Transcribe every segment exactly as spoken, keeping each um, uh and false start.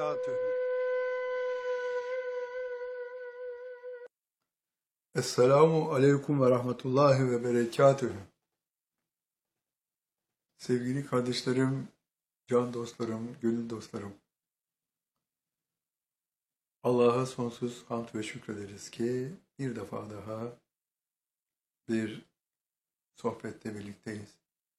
وبركاته. Esselamu Aleyküm ve Rahmetullahi ve Berekatühü. Sevgili kardeşlerim, can dostlarım, gönül dostlarım. Allah'a sonsuz hamd ve şükrederiz ki bir defa daha bir sohbette birlikteyiz.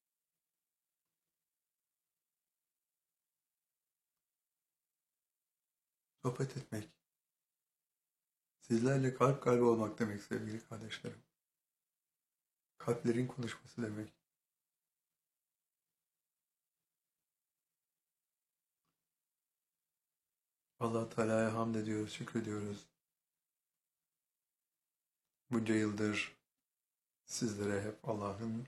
Sohbet etmek, sizlerle kalp kalbe olmak demek sevgili kardeşlerim. Kalplerin konuşması demek. Allah Teala'ya hamd ediyoruz, şükrediyoruz. Bunca yıldır sizlere hep Allah'ın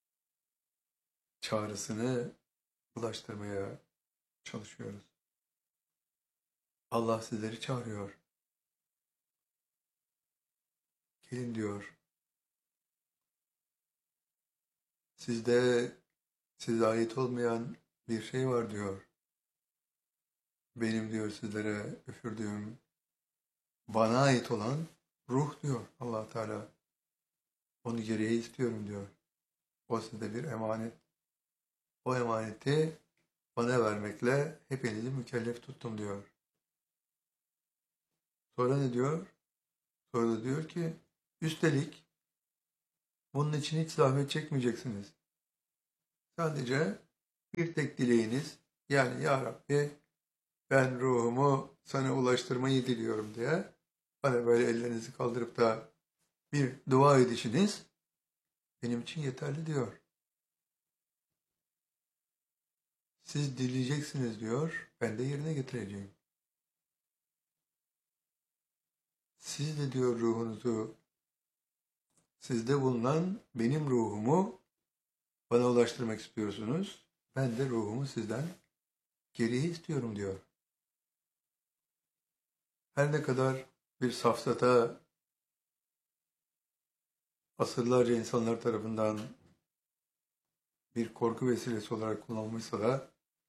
çağrısını ulaştırmaya çalışıyoruz. Allah sizleri çağırıyor. Gelin diyor. Sizde size ait olmayan bir şey var diyor. Benim diyor sizlere üfürdüğüm, bana ait olan ruh diyor Allah Teala. Onu geriye istiyorum diyor. O size bir emanet. O emaneti bana vermekle hepinizi mükellef tuttum diyor. Sonra ne diyor? Sonra da diyor ki, üstelik bunun için hiç zahmet çekmeyeceksiniz. Sadece bir tek dileğiniz, yani ya Rabbi ben ruhumu sana ulaştırmayı diliyorum diye bana böyle ellerinizi kaldırıp da bir dua edişiniz benim için yeterli diyor. Siz dileyeceksiniz diyor, ben de yerine getireceğim. Siz de diyor ruhunuzu, sizde bulunan benim ruhumu bana ulaştırmak istiyorsunuz. Ben de ruhumu sizden geriye istiyorum diyor. Her ne kadar bir safsata asırlarca insanlar tarafından bir korku vesilesi olarak kullanılmışsa da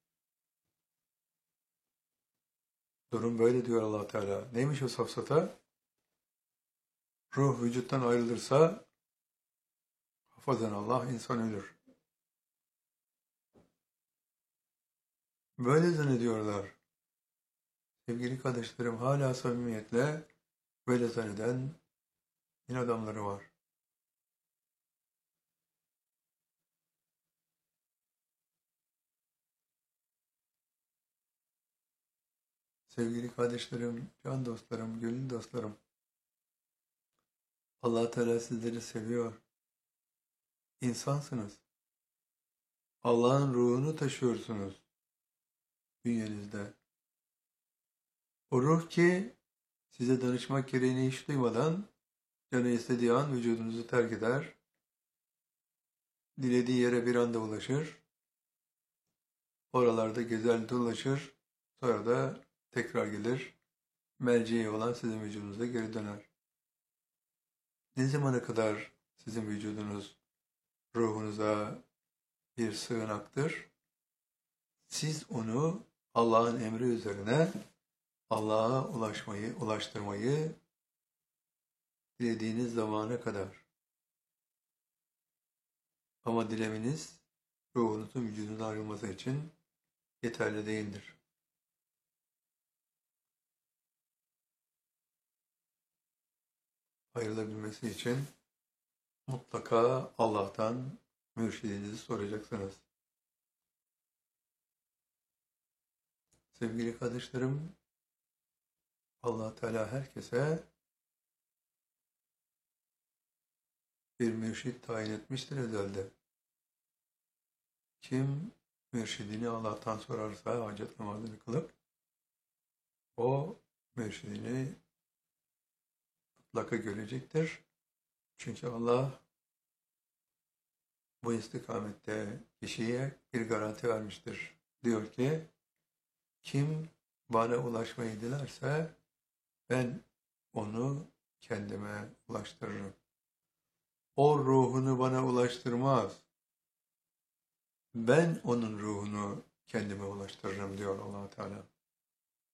durum böyle diyor Allah Teala. Neymiş o safsata? Ruh vücuttan ayrılırsa hafazan Allah insan ölür. Böyle zannediyorlar. Sevgili kardeşlerim, hala samimiyetle böyle zanneden din adamları var. Sevgili kardeşlerim, can dostlarım, gönül dostlarım, Allah Teala sizleri seviyor. İnsansınız. Allah'ın ruhunu taşıyorsunuz bünyenizde. O ruh ki size danışmak gereğini hiç duymadan canı istediği an vücudunuzu terk eder, dilediği yere bir anda ulaşır, oralarda gezer dolaşır, sonra da tekrar gelir, merceği olan sizin vücudunuza geri döner. Ne zamana kadar sizin vücudunuz ruhunuza bir sığınaktır? Siz onu Allah'ın emri üzerine Allah'a ulaşmayı, ulaştırmayı dilediğiniz zamana kadar. Ama dilemeniz ruhunuzun vücudundan ayrılması için yeterli değildir. Ayrılabilmesi için mutlaka Allah'tan mürşidinizi soracaksınız. Sevgili kardeşlerim, Allah Teala herkese bir mürşid tayin etmiştir ezelde. Kim mürşidini Allah'tan sorarsa hacet namazını kılıp o mürşidini mutlaka görecektir. Çünkü Allah bu istikamette kişiye bir garanti vermiştir. Diyor ki, kim bana ulaşmayı dilerse ben onu kendime ulaştırırım. O ruhunu bana ulaştırmaz. Ben onun ruhunu kendime ulaştırırım diyor Allah Teala.